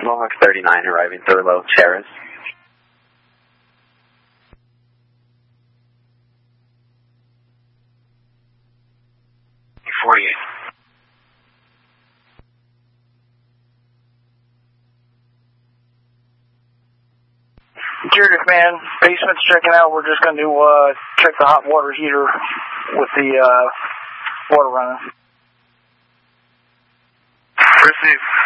Mohawk 39 arriving Thurlow Terrace. 48. Interior to command, basement's checking out. We're just going to check the hot water heater with the water running. Receive.